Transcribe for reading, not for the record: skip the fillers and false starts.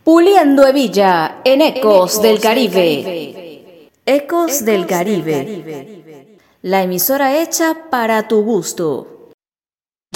Puliendo hebilla en Ecos del Caribe. Ecos del Caribe. La emisora hecha para tu gusto.